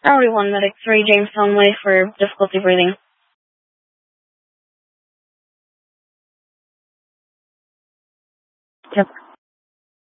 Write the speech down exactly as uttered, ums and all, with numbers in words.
Priority one, Medic three, Jamestown Way for difficulty breathing. Yep.